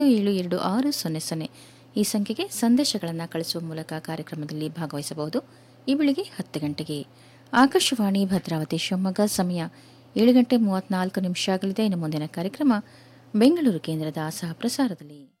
722600 ಈ ಸಂಖ್ಯೆಗೆ ಸಂದೇಶಗಳನ್ನು ಕಳಿಸುವ ಮೂಲಕ ಕಾರ್ಯಕ್ರಮದಲ್ಲಿ ಭಾಗವಹಿಸಬಹುದು. ಈ ಬೆಳಿಗ್ಗೆ 10 ಗಂಟೆಗೆ ಆಕಾಶವಾಣಿ ಭದ್ರಾವತಿ ಶಿವಮೊಗ್ಗ ಸಮಯ 7 ಗಂಟೆ 34 ನಿಮಿಷ ಆಗಲಿದೆ. ಇನ್ನು ಮುಂದಿನ ಕಾರ್ಯಕ್ರಮ ಬೆಂಗಳೂರು ಕೇಂದ್ರದ ಸಹ ಪ್ರಸಾರದಲ್ಲಿ.